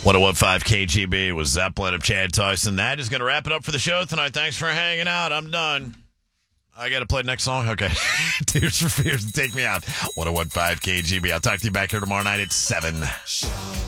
1015 KGB was Zeppelin of Chad Tyson. That is going to wrap it up for the show tonight. Thanks for hanging out. I'm done. I got to play the next song? Okay. Tears for Fears, Take Me Out. 1015 KGB. I'll talk to you back here tomorrow night at 7.